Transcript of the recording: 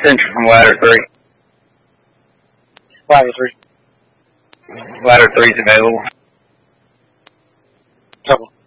Central from ladder 3. Ladder 3. Ladder 3's available. Trouble.